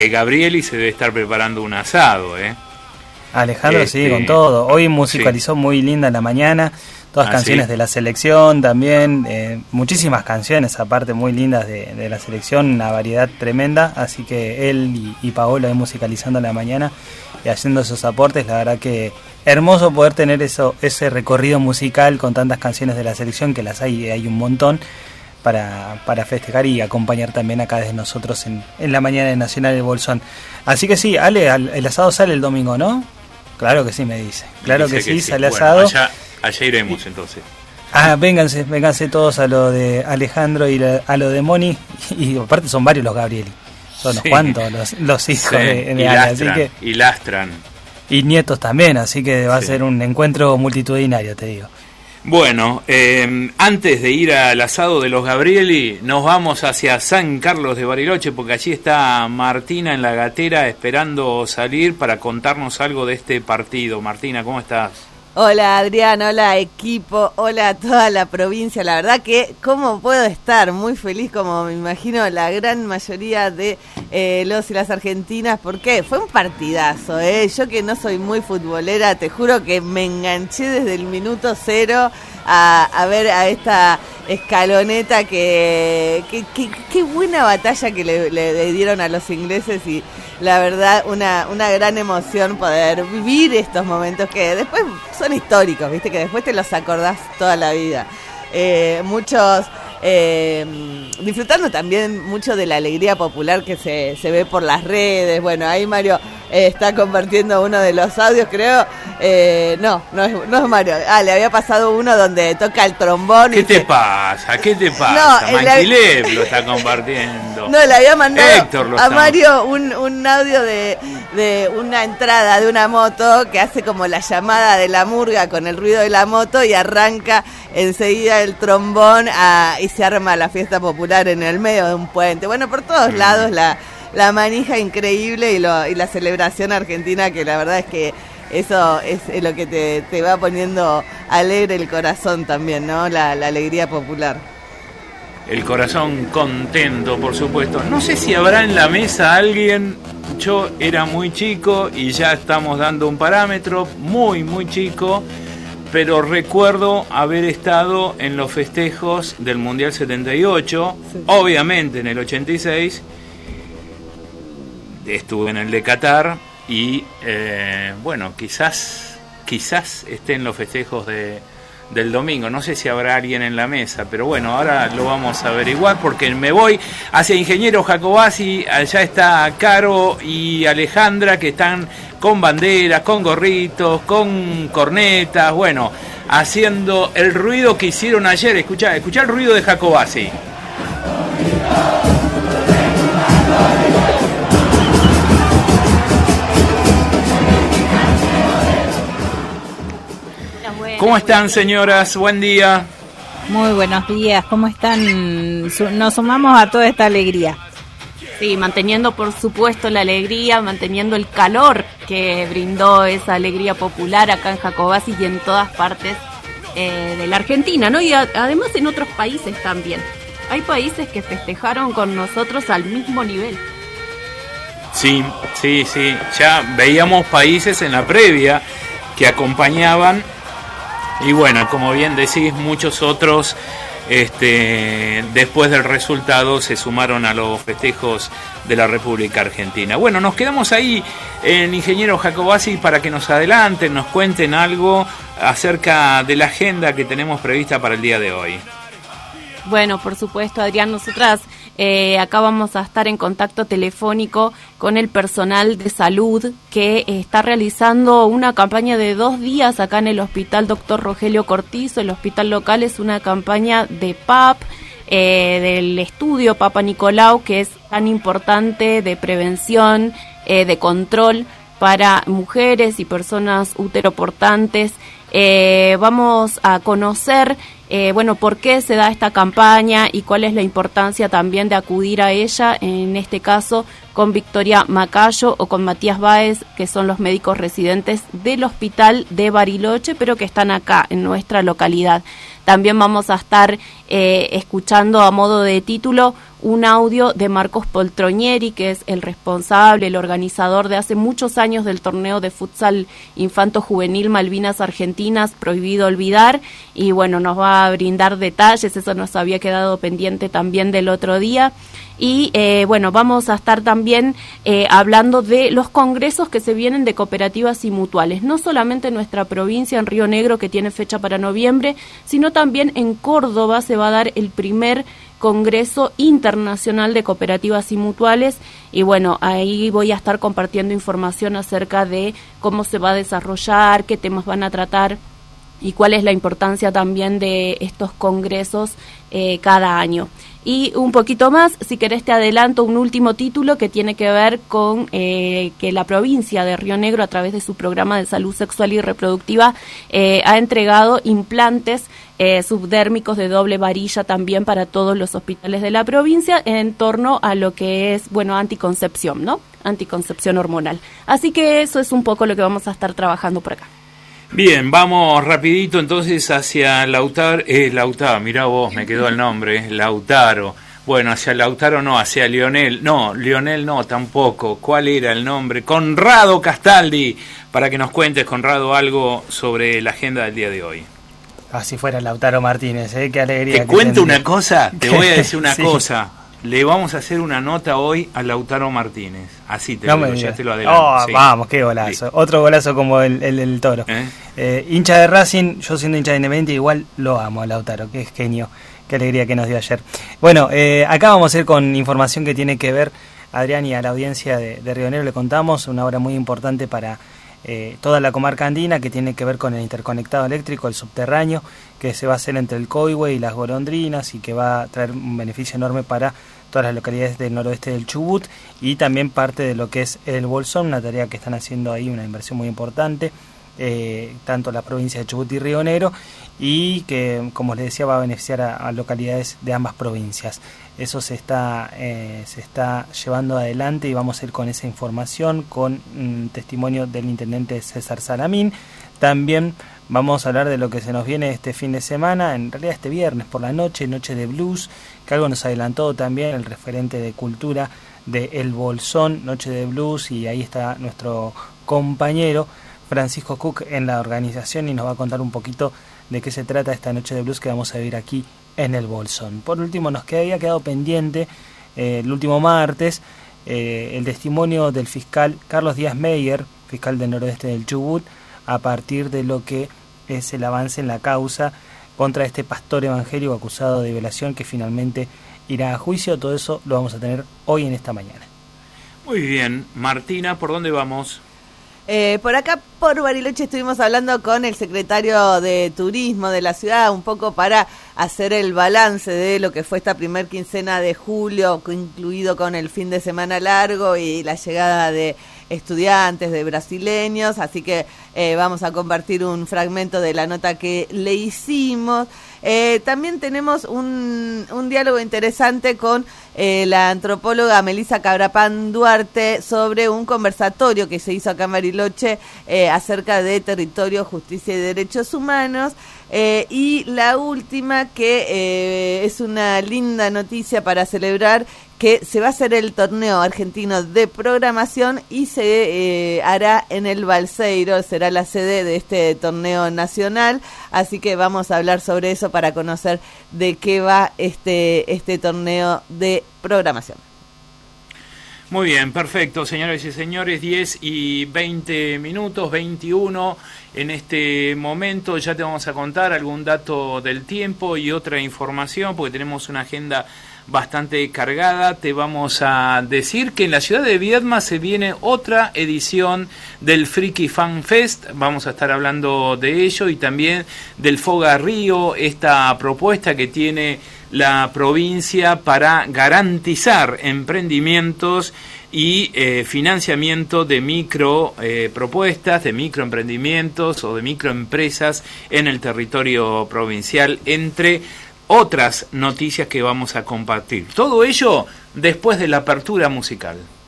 Gabrieli se debe estar preparando un asado, Alejandro, sí, con todo. Hoy musicalizó muy linda en la mañana, todas canciones de la selección también, muchísimas canciones aparte muy lindas de la selección, una variedad tremenda, así que él y Paolo ahí musicalizando en la mañana y haciendo esos aportes, la verdad que hermoso poder tener ese recorrido musical con tantas canciones de la selección, que las hay un montón, para festejar y acompañar también acá desde nosotros en la mañana de Nacional del Bolsón. Así que sí, Ale, el asado sale el domingo, ¿no? Claro que sí, me dice. Claro que sí, sale asado. Allá iremos entonces. Vénganse todos a lo de Alejandro y a lo de Moni, y aparte son varios los Gabrieli. Son unos cuantos los hijos de Ale, así que, y lastran. Y nietos también, así que va a ser un encuentro multitudinario, te digo. Bueno, antes de ir al asado de los Gabrieli, nos vamos hacia San Carlos de Bariloche, porque allí está Martina en la gatera esperando salir para contarnos algo de este partido. Martina, ¿cómo estás? Hola Adrián, hola equipo, hola a toda la provincia. La verdad que cómo puedo estar muy feliz, como me imagino la gran mayoría de los y las argentinas, porque fue un partidazo, Yo que no soy muy futbolera, te juro que me enganché desde el minuto 0 a ver a esta escaloneta que qué buena batalla que le dieron a los ingleses, y la verdad una gran emoción poder vivir estos momentos que después son históricos, viste, que después te los acordás toda la vida. Muchos disfrutando también mucho de la alegría popular que se ve por las redes. Bueno, ahí Mario está compartiendo uno de los audios, creo. No es Mario. Le había pasado uno donde toca el trombón. ¿Qué te pasa? No, Manquilev lo está compartiendo. No, le había mandado a Mario un audio de una entrada de una moto que hace como la llamada de la murga con el ruido de la moto, y arranca enseguida el trombón y se arma la fiesta popular en el medio de un puente. Bueno, por todos lados la manija increíble y la celebración argentina, que la verdad es que eso es lo que te va poniendo alegre el corazón también, ¿no? La alegría popular. El corazón contento, por supuesto. No sé si habrá en la mesa alguien. Yo era muy chico y ya estamos dando un parámetro muy, muy chico, pero recuerdo haber estado en los festejos del Mundial 78, obviamente en el 86, estuve en el de Qatar y, bueno, quizás esté en los festejos del domingo. No sé si habrá alguien en la mesa, pero bueno, ahora lo vamos a averiguar, porque me voy hacia Ingeniero Jacobasi. Allá está Caro y Alejandra, que están con banderas, con gorritos, con cornetas, bueno, haciendo el ruido que hicieron ayer. Escuchá el ruido de Jacobasi. ¿Cómo están, señoras? Buen día. Muy buenos días. ¿Cómo están? Nos sumamos a toda esta alegría. Sí, manteniendo por supuesto la alegría, manteniendo el calor que brindó esa alegría popular acá en Jacobasi y en todas partes de la Argentina, ¿no? Y además en otros países también. Hay países que festejaron con nosotros al mismo nivel. Sí. Ya veíamos países en la previa que acompañaban. Y bueno, como bien decís, muchos otros después del resultado se sumaron a los festejos de la República Argentina. Bueno, nos quedamos ahí en Ingeniero Jacobasi para que nos adelanten, nos cuenten algo acerca de la agenda que tenemos prevista para el día de hoy. Bueno, por supuesto, Adrián, nosotras acá vamos a estar en contacto telefónico con el personal de salud que está realizando una campaña de 2 días acá en el Hospital Dr. Rogelio Cortizo. El hospital local es una campaña de PAP, del estudio Papa Nicolau, que es tan importante, de prevención, de control para mujeres y personas uteroportantes. Vamos a conocer por qué se da esta campaña y cuál es la importancia también de acudir a ella, en este caso con Victoria Macayo o con Matías Báez, que son los médicos residentes del Hospital de Bariloche, pero que están acá en nuestra localidad. También vamos a estar escuchando a modo de título un audio de Marcos Poltronieri, que es el responsable, el organizador de hace muchos años del torneo de futsal infanto-juvenil Malvinas Argentinas, Prohibido Olvidar, y bueno, nos va a brindar detalles, eso nos había quedado pendiente también del otro día. Y bueno, vamos a estar también hablando de los congresos que se vienen de cooperativas y mutuales, no solamente en nuestra provincia, en Río Negro, que tiene fecha para noviembre, sino también en Córdoba se va a dar el primer Congreso Internacional de Cooperativas y Mutuales, y bueno, ahí voy a estar compartiendo información acerca de cómo se va a desarrollar, qué temas van a tratar y cuál es la importancia también de estos congresos cada año. Y un poquito más, si querés te adelanto un último título que tiene que ver con que la provincia de Río Negro, a través de su programa de salud sexual y reproductiva, ha entregado implantes subdérmicos de doble varilla también para todos los hospitales de la provincia en torno a lo que es, bueno, anticoncepción, ¿no? Anticoncepción hormonal. Así que eso es un poco lo que vamos a estar trabajando por acá. Bien, vamos rapidito entonces hacia Lautaro, mirá vos, me quedó el nombre, Lautaro. Bueno, hacia Lautaro no, hacia Lionel no, tampoco. ¿Cuál era el nombre? Conrado Castaldi, para que nos cuentes, Conrado, algo sobre la agenda del día de hoy. Si fuera Lautaro Martínez, qué alegría. Te cuento una cosa, te voy a decir una cosa. Le vamos a hacer una nota hoy a Lautaro Martínez. Así te lo digo, ya te lo adelanto. Sí. Vamos, qué golazo. Sí. Otro golazo como el Toro. Hincha de Racing, yo siendo hincha de Independiente, igual lo amo a Lautaro, que es genio. Qué alegría que nos dio ayer. Bueno, acá vamos a ir con información que tiene que ver, Adrián, y a la audiencia de Río Negro le contamos, una obra muy importante para toda la comarca andina, que tiene que ver con el interconectado eléctrico, el subterráneo, que se va a hacer entre el Coihue y las Golondrinas y que va a traer un beneficio enorme para todas las localidades del noroeste del Chubut y también parte de lo que es el Bolsón, una tarea que están haciendo ahí, una inversión muy importante, tanto la provincia de Chubut y Río Negro, y que, como les decía, va a beneficiar a localidades de ambas provincias. Eso se está llevando adelante y vamos a ir con esa información, con testimonio del intendente César Salamín. También vamos a hablar de lo que se nos viene este fin de semana, en realidad este viernes por la noche, Noche de Blues, que algo nos adelantó también el referente de cultura de El Bolsón, Noche de Blues, y ahí está nuestro compañero Francisco Cook en la organización y nos va a contar un poquito de qué se trata esta Noche de Blues que vamos a vivir aquí en El Bolsón. Por último, nos había quedado pendiente el último martes el testimonio del fiscal Carlos Díaz Meyer, fiscal del noroeste del Chubut, a partir de lo que es el avance en la causa contra este pastor evangélico acusado de violación que finalmente irá a juicio. Todo eso lo vamos a tener hoy en esta mañana. Muy bien, Martina, ¿por dónde vamos? Por acá, por Bariloche, estuvimos hablando con el secretario de Turismo de la ciudad, un poco para hacer el balance de lo que fue esta primer quincena de julio, incluido con el fin de semana largo y la llegada de estudiantes, de brasileños, así que vamos a compartir un fragmento de la nota que le hicimos. También tenemos un diálogo interesante con la antropóloga Melissa Cabrapán Duarte sobre un conversatorio que se hizo acá en Bariloche acerca de territorio, justicia y derechos humanos. Y la última, que es una linda noticia para celebrar, que se va a hacer el torneo argentino de programación y se hará en el Balseiro, será la sede de este torneo nacional, así que vamos a hablar sobre eso para conocer de qué va este torneo de programación. Muy bien, perfecto, señores y señores, 10 y 20 minutos, 21 en este momento. Ya te vamos a contar algún dato del tiempo y otra información, porque tenemos una agenda bastante cargada. Te vamos a decir que en la ciudad de Viedma se viene otra edición del Friki Fan Fest. Vamos a estar hablando de ello y también del Foga Río, esta propuesta que tiene la provincia para garantizar emprendimientos y financiamiento de micro propuestas, de microemprendimientos o de microempresas en el territorio provincial, entre otras noticias que vamos a compartir. Todo ello después de la apertura musical.